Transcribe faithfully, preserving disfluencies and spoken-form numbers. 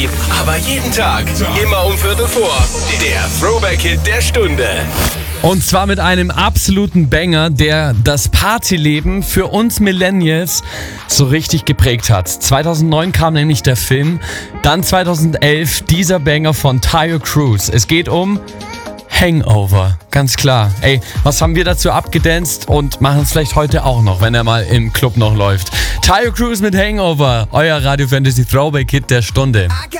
Aber jeden Tag, immer um Viertel vor. Der Throwback-Hit der Stunde. Und zwar mit einem absoluten Banger, der das Partyleben für uns Millennials so richtig geprägt hat. zweitausendneun kam nämlich der Film, dann zweitausendelf dieser Banger von Taio Cruz. Es geht um Hangover, ganz klar. Ey, was haben wir dazu abgedanced und machen es vielleicht heute auch noch, wenn er mal im Club noch läuft. Taio Cruz mit Hangover, euer Radio Fantasy Throwback Hit der Stunde.